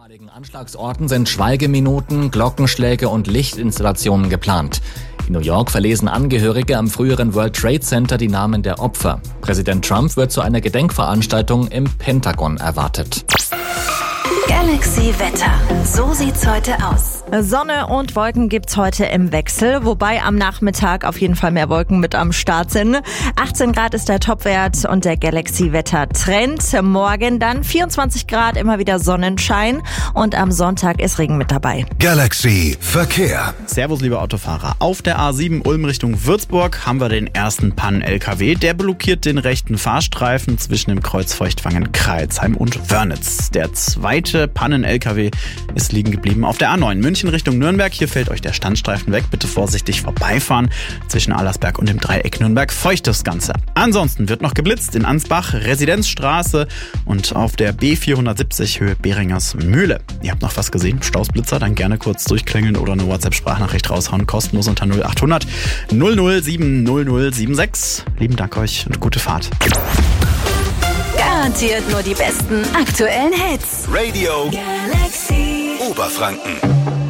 vormaligen Anschlagsorten sind Schweigeminuten, Glockenschläge und Lichtinstallationen geplant. In New York verlesen Angehörige am früheren World Trade Center die Namen der Opfer. Präsident Trump wird zu einer Gedenkveranstaltung im Pentagon erwartet. Galaxy Wetter. So sieht's heute aus. Sonne und Wolken gibt's heute im Wechsel, wobei am Nachmittag auf jeden Fall mehr Wolken mit am Start sind. 18 Grad ist der Topwert und der Galaxy Wetter Trend. Morgen dann 24 Grad, immer wieder Sonnenschein und am Sonntag ist Regen mit dabei. Galaxy Verkehr. Servus, liebe Autofahrer. Auf der A7 Ulm Richtung Würzburg haben wir den ersten Pannen-LKW. Der blockiert den rechten Fahrstreifen zwischen dem Kreuz Feuchtwangen-Kreilsheim und Wörnitz. Der zweite Pannen-LKW ist liegen geblieben auf der A9 München Richtung Nürnberg. Hier fällt euch der Standstreifen weg. Bitte vorsichtig vorbeifahren. Zwischen Allersberg und dem Dreieck Nürnberg feucht das Ganze. Ansonsten wird noch geblitzt in Ansbach, Residenzstraße und auf der B470 Höhe Beringers Mühle. Ihr habt noch was gesehen? Stausblitzer? Dann gerne kurz durchklingeln oder eine WhatsApp-Sprachnachricht raushauen. Kostenlos unter 0800 007 0076. Lieben Dank euch und gute Fahrt. Garantiert nur die besten aktuellen Hits. Radio Galaxy Oberfranken.